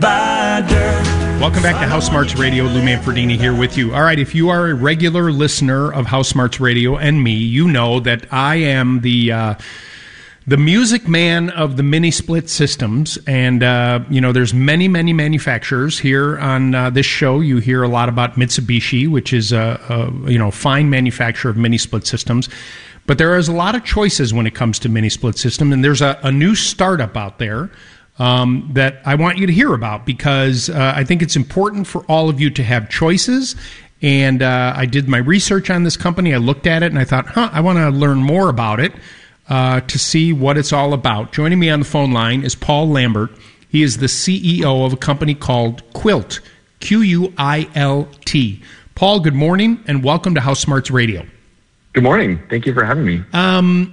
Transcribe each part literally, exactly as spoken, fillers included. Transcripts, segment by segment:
provider. Welcome back to House Smarts Radio. Lou Manfredini here with you. All right, if you are a regular listener of House Smarts Radio and me, you know that I am the uh, the music man of the mini split systems. And, uh, you know, there's many, many manufacturers here on uh, this show. You hear a lot about Mitsubishi, which is a, a you know fine manufacturer of mini split systems. But there is a lot of choices when it comes to mini split system. And there's a, a new startup out there Um, that I want you to hear about, because uh, I think it's important for all of you to have choices. And uh, I did my research on this company. I looked at it and I thought, huh, I want to learn more about it uh, to see what it's all about. Joining me on the phone line is Paul Lambert. He is the C E O of a company called Quilt, Q U I L T. Paul, good morning and welcome to House Smarts Radio. Good morning. Thank you for having me. Um,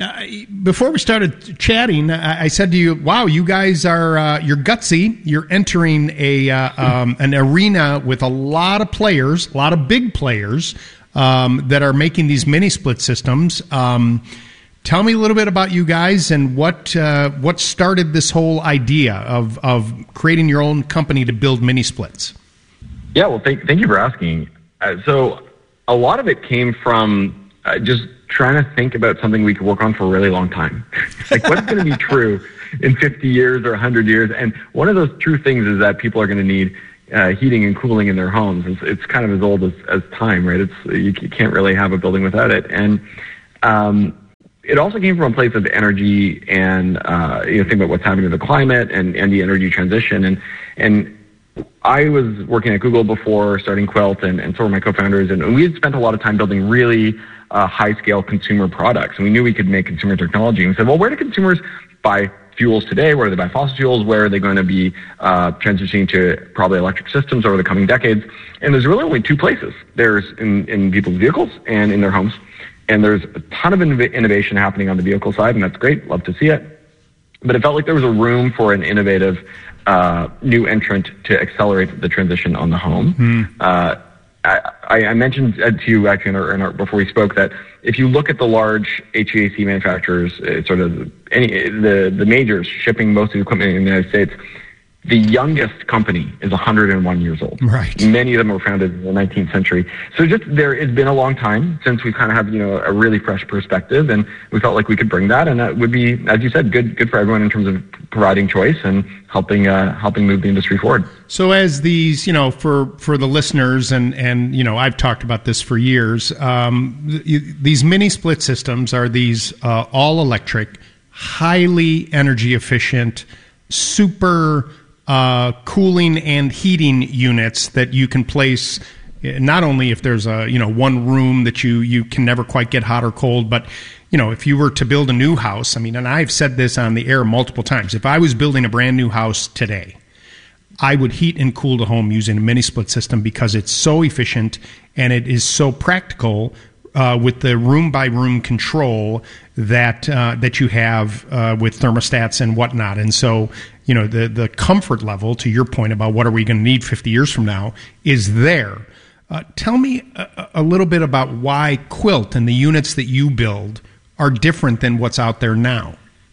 Before we started chatting, I said to you, "Wow, you guys are uh, you're gutsy. You're entering a uh, um, an arena with a lot of players, a lot of big players um, that are making these mini split systems." Um, tell me a little bit about you guys and what uh, what started this whole idea of of creating your own company to build mini splits. Yeah, well, thank thank you for asking. Uh, so, a lot of it came from uh, just trying to think about something we could work on for a really long time. Like, what's going to be true in fifty years or one hundred years? And one of those true things is that people are going to need uh, heating and cooling in their homes. It's, it's kind of as old as, as time, right? It's you, you can't really have a building without it. And um, it also came from a place of energy and uh, you know, think about what's happening to the climate and, and the energy transition. And and I was working at Google before starting Quilt, and, and so were my co-founders, and we had spent a lot of time building really uh, high-scale consumer products, and we knew we could make consumer technology. And we said, well, where do consumers buy fuels today? Where do they buy fossil fuels? Where are they going to be uh, transitioning to probably electric systems over the coming decades? And there's really only two places. There's in, in people's vehicles and in their homes. And there's a ton of inv- innovation happening on the vehicle side, and that's great. Love to see it. But it felt like there was a room for an innovative uh, new entrant to accelerate the transition on the home. Mm. Uh, I, I mentioned to you actually in our, in our, before we spoke that if you look at the large H V A C manufacturers, uh, sort of any the the majors shipping most of the equipment in the United States, the youngest company is one hundred one years old. Right. Many of them were founded in the nineteenth century. So just there has been a long time since we kind of have, you know, a really fresh perspective, and we felt like we could bring that, and that would be, as you said, good good for everyone in terms of providing choice and helping uh, helping move the industry forward. So as these, you know, for, for the listeners, and, and, you know, I've talked about this for years, um, th- these mini split systems are these uh, all-electric, highly energy efficient, super uh, cooling and heating units that you can place not only if there's a, you know, one room that you, you can never quite get hot or cold, but you know, if you were to build a new house, I mean, and I've said this on the air multiple times, if I was building a brand new house today, I would heat and cool the home using a mini split system because it's so efficient and it is so practical uh, with the room by room control that uh, that you have uh, with thermostats and whatnot. And so, you know, the the comfort level, to your point about what are we going to need fifty years from now, is there. Uh, tell me a, a little bit about why Quilt and the units that you build are different than what's out there now.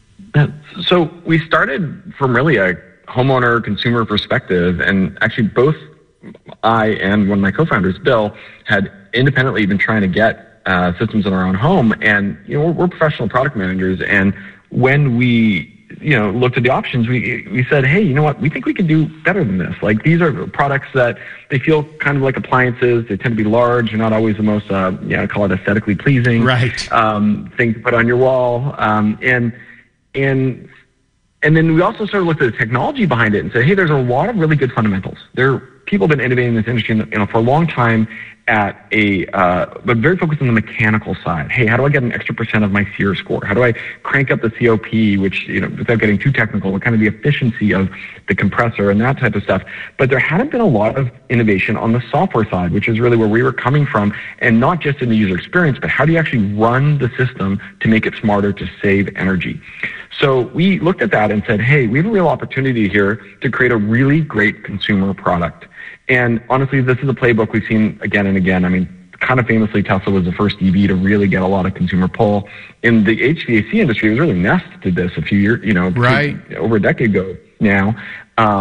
So we started from really a homeowner consumer perspective, and actually both I and one of my co-founders, Bill, had independently been trying to get uh, systems in our own home. And you know, we're, we're professional product managers, and when we you know looked at the options, we we said, hey, you know what? We think we can do better than this. Like, these are products that they feel kind of like appliances. They tend to be large. They're not always the most, uh, you know, call it aesthetically pleasing, right? Um, thing to put on your wall. Um, and and and then we also sort of looked at the technology behind it and said, hey, there's a lot of really good fundamentals. There, people have been innovating in this industry, you know, for a long time at a, uh, but very focused on the mechanical side. Hey, how do I get an extra percent of my SEER score? How do I crank up the C O P, which, you know, without getting too technical, kind of the efficiency of the compressor and that type of stuff. But there hadn't been a lot of innovation on the software side, which is really where we were coming from, and not just in the user experience, but how do you actually run the system to make it smarter, to save energy? So we looked at that and said, hey, we have a real opportunity here to create a really great consumer product. And honestly, this is a playbook we've seen again and again. I mean, kind of famously, Tesla was the first E V to really get a lot of consumer pull. In the H V A C industry, it was really Nest did this a few years, you know, right. over a decade ago now. Um,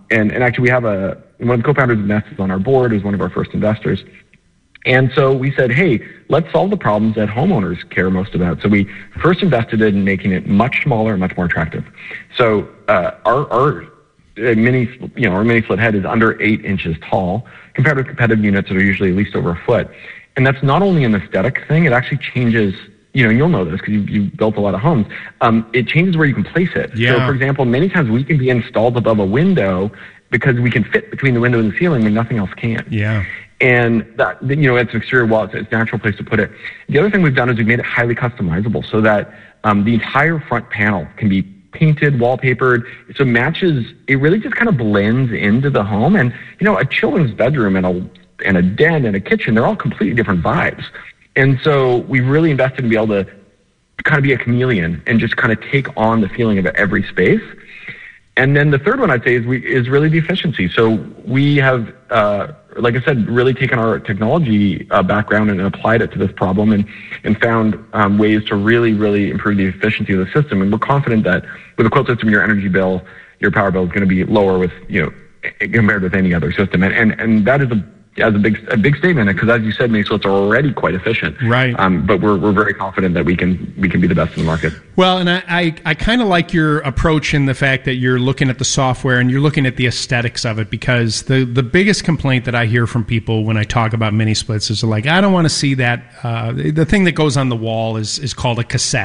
and, and actually we have a, one of the co-founders of Nest is on our board, is one of our first investors. And so we said, hey, let's solve the problems that homeowners care most about. So we first invested in making it much smaller and much more attractive. So uh, our, our mini, you know, our mini split head is under eight inches tall compared to competitive units that are usually at least over a foot. And that's not only an aesthetic thing, it actually changes, you know, you'll know this because you've, you've built a lot of homes. Um, it changes where you can place it. Yeah. So, for example, many times we can be installed above a window because we can fit between the window and the ceiling when nothing else can. Yeah. And that, you know, it's an exterior wall. It's, it's a natural place to put it. The other thing we've done is we've made it highly customizable so that um, the entire front panel can be painted, wallpapered. So it matches, it really just kind of blends into the home. And, you know, a children's bedroom and a, and a den and a kitchen, they're all completely different vibes. And so we've really invested in being able to kind of be a chameleon and just kind of take on the feeling of every space. And then the third one I'd say is we is really the efficiency. So we have, uh, like I said, really taken our technology uh, background and applied it to this problem, and and found um, ways to really, really improve the efficiency of the system. And we're confident that with a Quilt system, your energy bill, your power bill is going to be lower with, you know, compared with any other system. And and, and that is a as a big a big statement, because as you said, mini splits are already quite efficient. Right. Um, but we're we're very confident that we can we can be the best in the market. Well, and I I, I kind of like your approach in the fact that you're looking at the software and you're looking at the aesthetics of it, because the the biggest complaint that I hear from people when I talk about mini splits is like, I don't want to see that. Uh, the thing that goes on the wall is is called a cassette.